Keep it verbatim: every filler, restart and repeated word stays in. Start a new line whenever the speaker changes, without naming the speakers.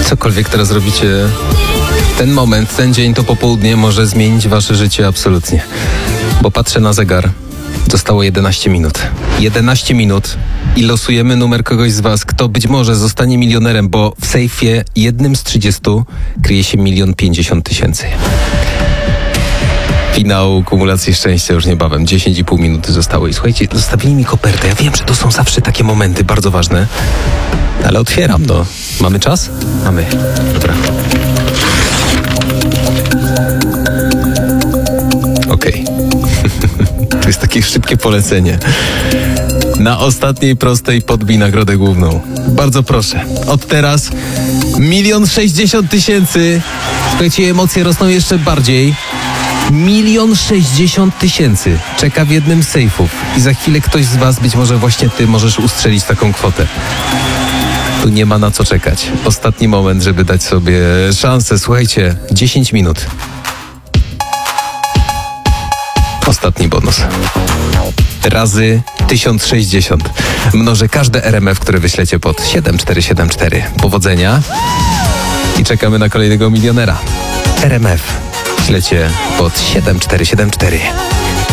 Cokolwiek teraz robicie, ten moment, ten dzień, to popołudnie może zmienić wasze życie absolutnie. Bo patrzę na zegar. Zostało jedenaście minut. jedenaście minut i losujemy numer kogoś z was, kto być może zostanie milionerem, bo w sejfie jednym z trzydziestu kryje się milion pięćdziesiąt tysięcy. Finał kumulacji szczęścia już niebawem. dziesięć i pół minuty zostało i słuchajcie, zostawili mi kopertę. Ja wiem, że to są zawsze takie momenty bardzo ważne, ale otwieram, no. Mamy czas? Mamy. Dobra. Okej. Okay. To jest takie szybkie polecenie. Na ostatniej prostej podbij nagrodę główną. Bardzo proszę. Od teraz milion sześćdziesiąt tysięcy. Słuchajcie, emocje rosną jeszcze bardziej. Milion sześćdziesiąt tysięcy czeka w jednym z sejfów i za chwilę ktoś z was, być może właśnie ty, możesz ustrzelić taką kwotę. Tu nie ma na co czekać. Ostatni moment, żeby dać sobie szansę. Słuchajcie, dziesięć minut. Ostatni bonus. Razy tysiąc sześćdziesiąt. Mnożę każde R M F, które wyślecie pod siedem cztery siedem cztery. Powodzenia i czekamy na kolejnego milionera. R M F ślecie pod siedem cztery siedem cztery.